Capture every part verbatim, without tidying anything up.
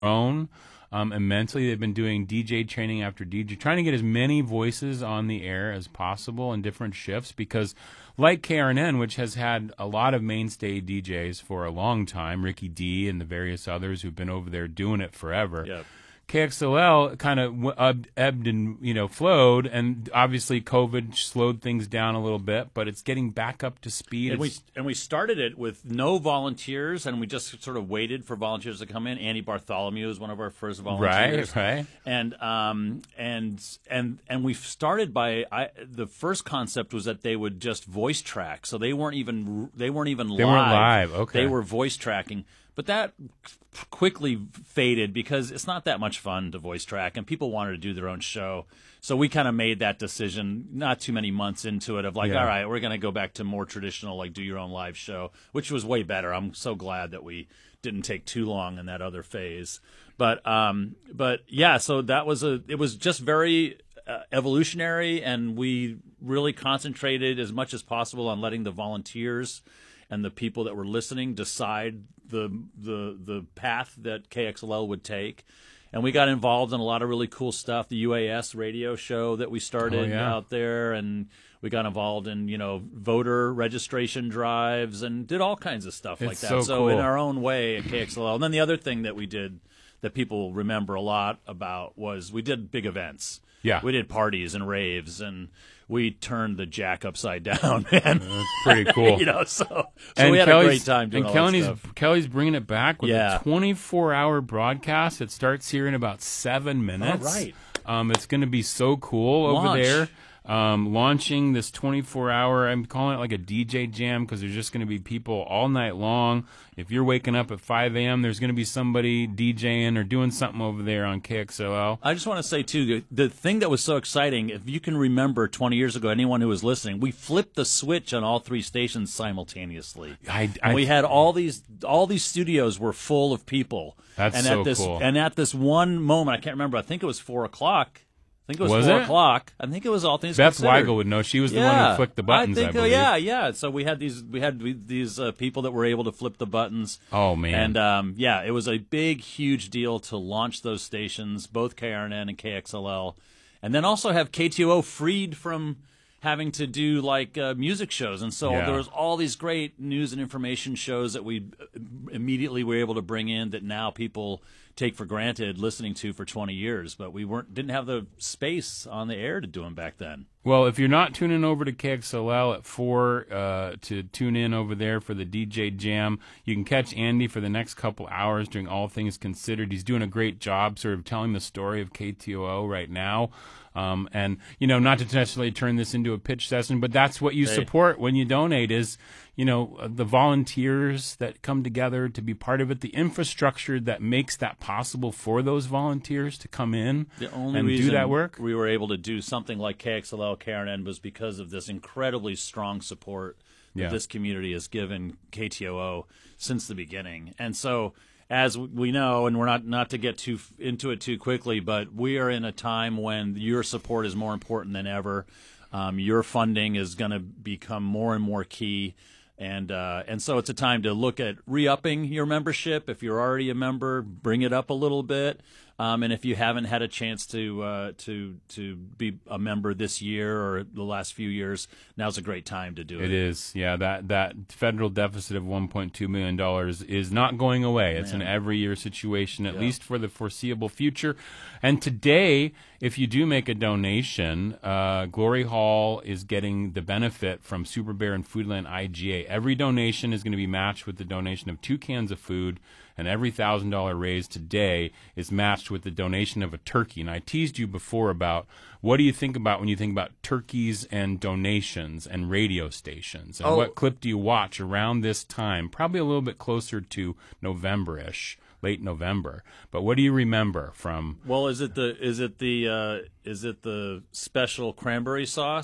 grown um, immensely. They've been doing D J training after D J, trying to get as many voices on the air as possible in different shifts because, like K R N N, which has had a lot of mainstay D Js for a long time, Ricky D and the various others who've been over there doing it forever. Yep. K X L L kind of ebbed and, you know, flowed, and obviously COVID slowed things down a little bit, but it's getting back up to speed. And we and we started it with no volunteers, and we just sort of waited for volunteers to come in. Andy Bartholomew is one of our first volunteers, right? Right. And um and and and we started by I, the first concept was that they would just voice track, so they weren't even they weren't even they live. weren't live. Okay, they were voice tracking. But that quickly faded because it's not that much fun to voice track, and people wanted to do their own show. So we kind of made that decision not too many months into it of like, Yeah. all right, we're going to go back to more traditional, like do your own live show, which was way better. I'm so glad that we didn't take too long in that other phase. But um, but yeah, so that was a it was just very uh, evolutionary, and we really concentrated as much as possible on letting the volunteers and the people that were listening decide the the the path that K X L L would take. And we got involved in a lot of really cool stuff. The U A S radio show that we started Oh, yeah. out there, and we got involved in, you know, voter registration drives and did all kinds of stuff like It's that. so in cool. our own way at K X L L. And then the other thing that we did that people remember a lot about was we did big events. Yeah. We did parties and raves, and we turned the Jack upside down, man. That's pretty cool. you know, so, so And we had Kelly's- a great time doing and all Kelly's, that stuff. Kelly's bringing it back with Yeah. a twenty-four hour broadcast that starts here in about seven minutes. All right. Um, it's going to be so cool over Launch. there. Um, launching this twenty-four hour, I'm calling it like a D J jam because there's just going to be people all night long. If you're waking up at five a.m., there's going to be somebody DJing or doing something over there on K X L L. I just want to say, too, the thing that was so exciting, if you can remember twenty years ago, anyone who was listening, we flipped the switch on all three stations simultaneously. I, And I, we had all these all these studios were full of people. That's and so at this, cool. And at this one moment, I can't remember, I think it was four o'clock. I think it was, Was four it? o'clock. I think it was all things Beth considered. Weigel would know. She was the yeah, one who flicked the buttons, I I, think, uh, believe. yeah, yeah. So we had these, we had these uh, people that were able to flip the buttons. Oh, man. And um, yeah, it was a big, huge deal to launch those stations, both K R N N and K X L L, and then also have K T O O freed from having to do like uh, music shows. And so Yeah. there was all these great news and information shows that we immediately were able to bring in that now people take for granted listening to for twenty years, but we weren't didn't have the space on the air to do them back then. Well, if you're not tuning over to K X L L at four uh, to tune in over there for the D J Jam, you can catch Andy for the next couple hours during All Things Considered. He's doing a great job sort of telling the story of K T O O right now. Um, and, you know, not to necessarily turn this into a pitch session, but that's what you Hey. support when you donate is, you know, uh, the volunteers that come together to be part of it, the infrastructure that makes that possible for those volunteers to come in The only and reason do that work. we were able to do something like K X L L, K R N N was because of this incredibly strong support that Yeah. this community has given K T O O since the beginning. And so, as we know, and we're not not to get too f- into it too quickly, but we are in a time when your support is more important than ever. Um, your funding is going to become more and more key. And uh, and so it's a time to look at re-upping your membership. If you're already a member, bring it up a little bit. Um, and if you haven't had a chance to uh, to to be a member this year or the last few years, now's a great time to do it. It is, yeah. That that federal deficit of one point two million dollars is not going away. It's Man. an every year situation, at Yeah. least for the foreseeable future. And today, if you do make a donation, uh, Glory Hall is getting the benefit from Super Bear and Foodland I G A. Every donation is going to be matched with the donation of two cans of food, and every one thousand dollars raised today is matched with the donation of a turkey. And I teased you before about what do you think about when you think about turkeys and donations and radio stations? And Oh. what clip do you watch around this time? Probably a little bit closer to November-ish, late November. But what do you remember from... Well, is it the is it the uh, is it the special cranberry sauce?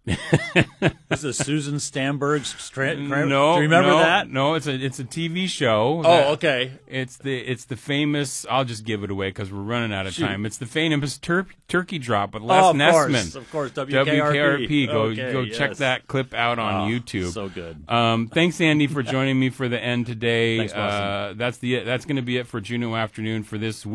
This is Susan Stamberg's Stra- No, do you remember no, that? No, it's a it's a T V show. Oh, that- okay. It's the it's the famous. I'll just give it away because we're running out of Shoot. time. It's the famous tur- turkey drop with Les Oh, of Nessman. course, of course. W K R P. W K R P. Go Okay, go yes. check that clip out on Oh, YouTube. So good. Um, thanks, Andy, for joining me for the end today. Thanks, Boston. uh, that's the that's going to be it for Juneau Afternoon for this week.